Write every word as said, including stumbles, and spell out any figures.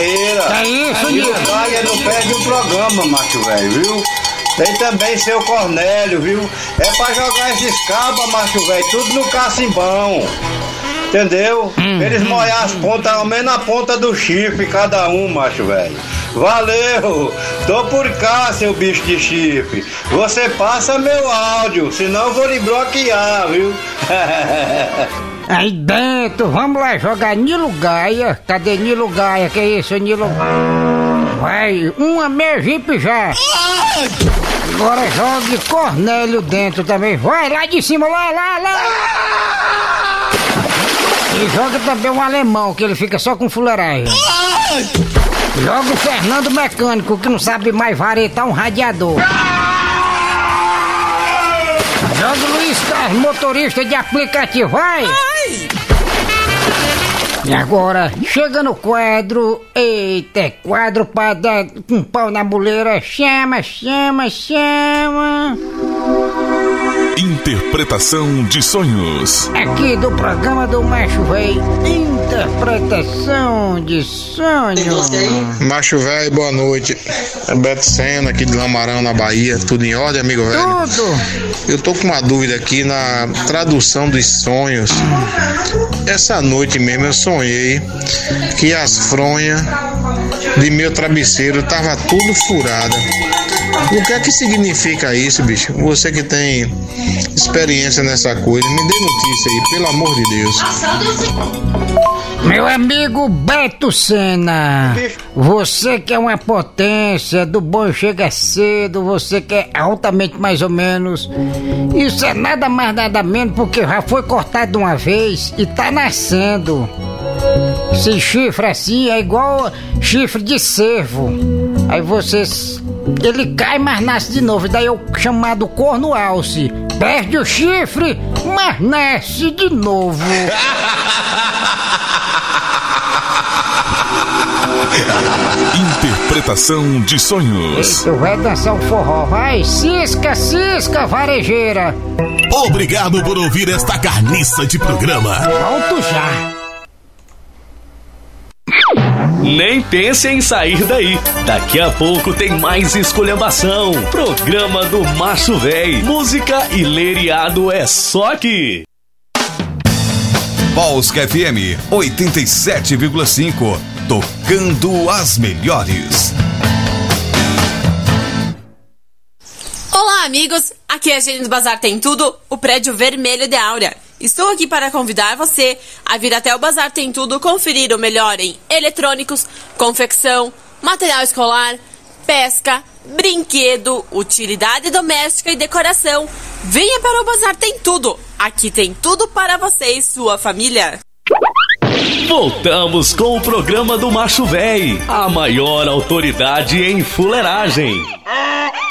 carreira. É isso, E o Gaia não perde um programa, macho velho, viu? Tem também seu Cornélio, viu? É pra jogar esses cabas, macho velho, tudo no cacimbão. Entendeu? Hum, Eles hum, molhar as pontas, ao menos a ponta do chifre, cada um, macho velho. Valeu! Tô por cá, seu bicho de chifre. Você passa meu áudio, senão eu vou lhe bloquear, viu? Aí dentro, vamos lá jogar Nilo Gaia. Cadê Nilo Gaia? Que é isso, Nilo? Vai, uma mergipe já. Agora jogue Cornélio dentro também. Vai lá de cima, lá, lá, lá. E joga também um alemão, que ele fica só com fuleiragem. Joga o Fernando Mecânico, que não sabe mais varetar um radiador. Joga o Luiz Carlos, motorista de aplicativo, vai! E agora, chega no quadro, eita, é quadro pra dar um pau na muleira, chama, chama, chama. Interpretação de sonhos. Aqui do programa do Macho Véi, interpretação de sonhos. Macho velho, boa noite. É Beto Sena aqui de Lamarão, na Bahia. Tudo em ordem, amigo velho? Tudo. Eu tô com uma dúvida aqui na tradução dos sonhos. Essa noite mesmo eu sonhei que as fronhas de meu travesseiro tava tudo furada. O que é que significa isso, bicho? Você que tem experiência nessa coisa, me dê notícia aí, pelo amor de Deus. Meu amigo Beto Sena, você que é uma potência, do bom chega cedo, você que é altamente mais ou menos, isso é nada mais nada menos porque já foi cortado uma vez e tá nascendo. Esse chifre assim é igual chifre de cervo. Aí você, ele cai, mas nasce de novo. E daí é o chamado corno alce. Perde o chifre, mas nasce de novo. Interpretação de sonhos. Tu vai dançar um forró, vai? Cisca, cisca, varejeira. Obrigado por ouvir esta carniça de programa. Volto já. Nem pense em sair daí. Daqui a pouco tem mais esculhambação. Programa do Macho Véi. Música e leriado é só aqui. Polska F M oitenta e sete vírgula cinco. Tocando as melhores. Olá, amigos. Aqui é a Jenny do Bazar Tem Tudo, o prédio vermelho de Áurea. Estou aqui para convidar você a vir até o Bazar Tem Tudo conferir o melhor em eletrônicos, confecção, material escolar, pesca, brinquedo, utilidade doméstica e decoração. Venha para o Bazar Tem Tudo. Aqui tem tudo para você e sua família. Voltamos com o programa do Macho Véi, a maior autoridade em fuleiragem.